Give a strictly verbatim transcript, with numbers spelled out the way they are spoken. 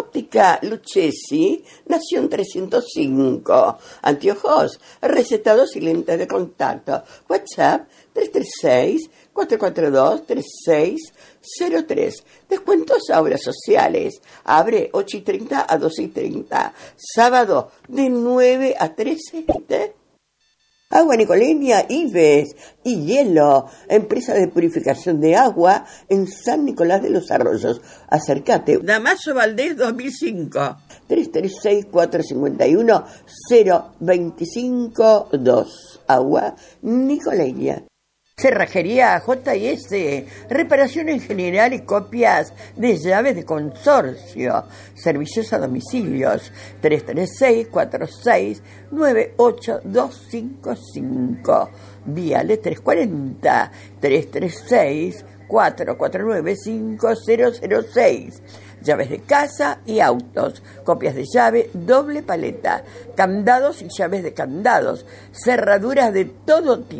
Óptica Lucchesi nació en trescientos cinco. Anteojos, recetados y lentes de contacto. WhatsApp tres tres seis, cuatro cuatro dos, tres seis cero tres. Descuentos a obras sociales. Abre ocho y treinta a doce y treinta. Sábado de nueve a trece. Agua Nicoleña, Ives y Hielo, empresa de purificación de agua en San Nicolás de los Arroyos. Acércate. Damaso Valdés dos mil cinco. tres tres seis, cuatro cinco uno, cero dos cinco dos. Agua Nicoleña. Cerrajería J y S, reparación en general y copias de llaves de consorcio, servicios a domicilios, tres tres seis, cuatro seis nueve ocho dos cinco cinco, Viale trescientos cuarenta, tres tres seis, cuatro cuatro nueve, cinco cero cero seis. Llaves de casa y autos, copias de llave, doble paleta, candados y llaves de candados, cerraduras de todo tipo.